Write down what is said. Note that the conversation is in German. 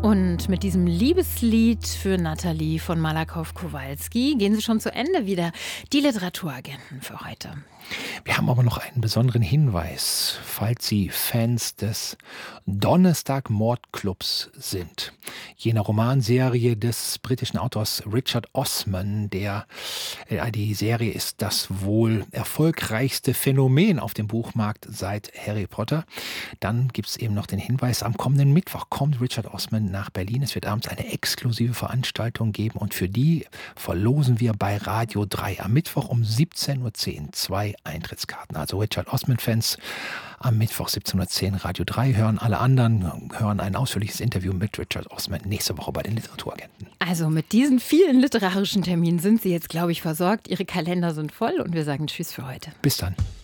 Und mit diesem Liebeslied für Nathalie von Malakow-Kowalski gehen Sie schon zu Ende wieder. Die Literaturagenten für heute. Wir haben aber noch einen besonderen Hinweis, falls Sie Fans des Donnerstag-Mordclubs sind. Jener Romanserie des britischen Autors Richard Osman, die Serie ist das wohl erfolgreichste Phänomen auf dem Buchmarkt seit Harry Potter. Dann gibt es eben noch den Hinweis, am kommenden Mittwoch kommt Richard Osman nach Berlin. Es wird abends eine exklusive Veranstaltung geben und für die verlosen wir bei Radio 3 am Mittwoch um 17.10 Uhr 2 Eintrittskarten. Also Richard Osman-Fans am Mittwoch 17.10 Uhr Radio 3 hören. Alle anderen hören ein ausführliches Interview mit Richard Osman nächste Woche bei den Literaturagenten. Also mit diesen vielen literarischen Terminen sind Sie jetzt, glaube ich, versorgt. Ihre Kalender sind voll und wir sagen Tschüss für heute. Bis dann.